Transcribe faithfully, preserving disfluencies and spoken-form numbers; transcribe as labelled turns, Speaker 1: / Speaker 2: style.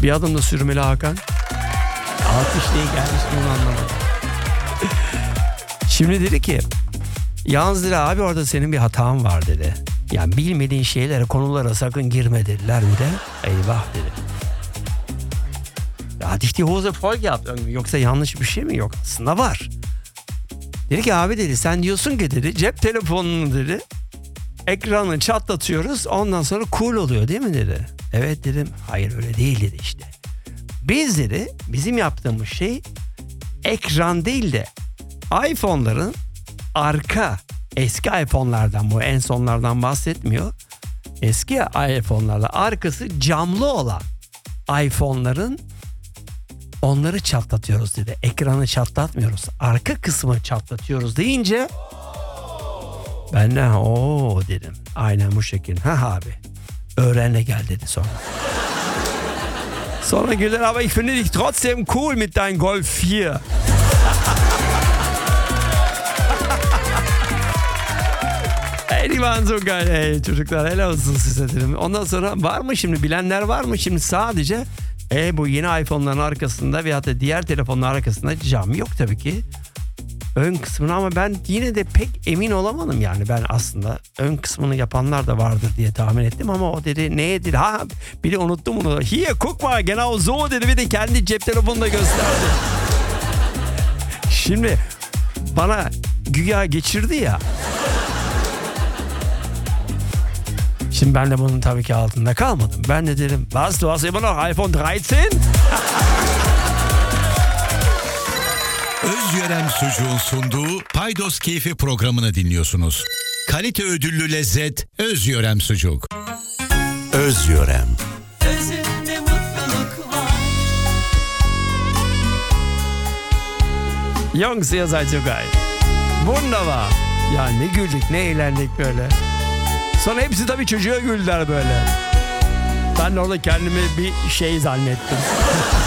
Speaker 1: Bir adımda sürmeli Hakan. Alkış diye gelmiş bunu anlamadım. Şimdi dedi ki yalnız dedi abi orada senin bir hatan var dedi. Yani bilmediğin şeylere, konulara sakın girme dediler bir de. Eyvah dedi. Ya dişti Hose Folge yaptım. Yoksa yanlış bir şey mi? Yok aslında var. Dedi ki abi dedi sen diyorsun ki dedi cep telefonunu dedi ekranı çatlatıyoruz ondan sonra cool oluyor değil mi dedi. Evet dedim. Hayır öyle değil dedi işte. Biz dedi bizim yaptığımız şey ekran değil de iPhone'ların arka eski iPhone'lardan bu en sonlardan bahsetmiyor. Eski iPhone'larla arkası camlı olan iPhone'ların onları çatlatıyoruz dedi. Ekranı çatlatmıyoruz. Arka kısmı çatlatıyoruz deyince ben de ooo dedim. Aynen bu şekilde. Ha abi. Öğrenle gel dedi sonra. Sonra güldür aber ich finde dich trotzdem cool mit deinem Golf vier. Ey die waren so geil ey çocuklar helal olsun size dedim. Ondan sonra var mı şimdi bilenler var mı şimdi sadece e bu yeni iPhone'ların arkasında veyahut da diğer telefonların arkasında cam yok tabii ki. Ön kısmını ama ben yine de pek emin olamadım yani ben aslında ön kısmını yapanlar da vardır diye tahmin ettim ama o dedi neye dedi ha bir de unuttum onu hier guck mal genau so dedi bir de kendi cep telefonunu da gösterdi. Şimdi bana güya geçirdi ya. Şimdi ben de bunun tabii ki altında kalmadım. Ben de dedim was du hast immer noch iPhone dreizehn?
Speaker 2: Özyörem Sucuğun sunduğu Paydos Keyfi programını dinliyorsunuz. Kalite ödüllü lezzet Özyörem Sucuk. Özyörem.
Speaker 3: Özünde mutluluk var.
Speaker 1: Jungs, ihr seid so geil. Wunderbar. Ya ne güldük ne eğlendik böyle. Sonra hepsi tabii çocuğa güldüler böyle. Ben de orada kendimi bir şey zannettim.